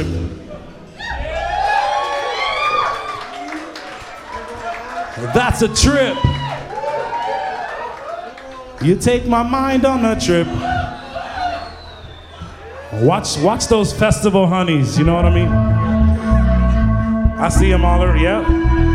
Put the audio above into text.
That's a trip. You take my mind on a trip. Watch those festival honeys, you know what I mean? I see them all over, yeah.